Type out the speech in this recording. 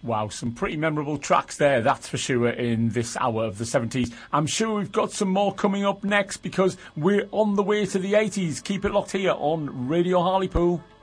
Wow, some pretty memorable tracks there, that's for sure, in this hour of the 70s. I'm sure we've got some more coming up next because we're on the way to the 80s. Keep it locked here on Radio Hartlepool.